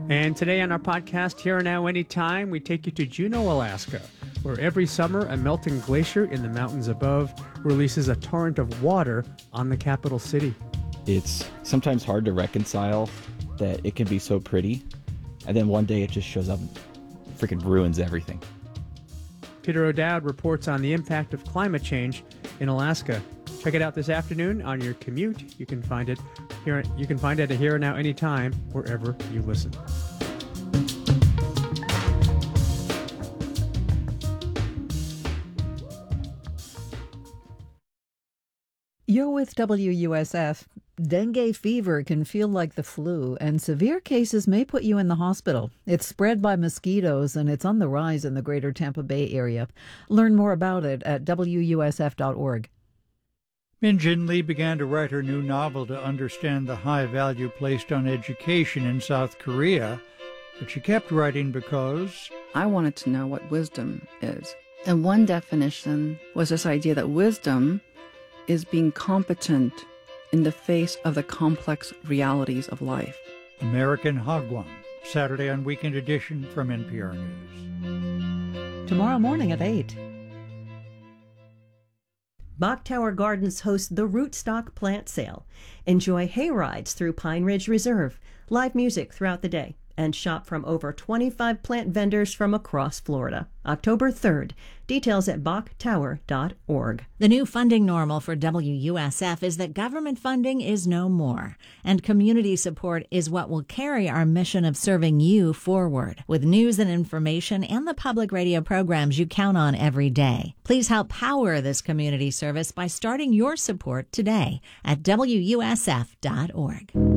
And today on our podcast, Here and Now Anytime, we take you to Juneau, Alaska, where every summer a melting glacier in the mountains above releases a torrent of water on the capital city. It's sometimes hard to reconcile that it can be so pretty, and then one day it just shows up and freaking ruins everything. Peter O'Dowd reports on the impact of climate change in Alaska. Check it out this afternoon on your commute. You can find it here. You can find it at Here and Now Anytime wherever you listen. You're with WUSF. Dengue fever can feel like the flu, and severe cases may put you in the hospital. It's spread by mosquitoes, and it's on the rise in the greater Tampa Bay area. Learn more about it at WUSF.org. Min Jin Lee began to write her new novel to understand the high value placed on education in South Korea, but she kept writing because I wanted to know what wisdom is. And one definition was this idea that wisdom is being competent in the face of the complex realities of life. American Hagwon, Saturday on Weekend Edition from NPR News. Tomorrow morning at 8. Bok Tower Gardens hosts the Rootstock Plant Sale. Enjoy hay rides through Pine Ridge Reserve, live music throughout the day, and shop from over 25 plant vendors from across Florida. October 3rd. Details at boktower.org. The new funding normal for WUSF is that government funding is no more, and community support is what will carry our mission of serving you forward, with news and information and the public radio programs you count on every day. Please help power this community service by starting your support today at WUSF.org.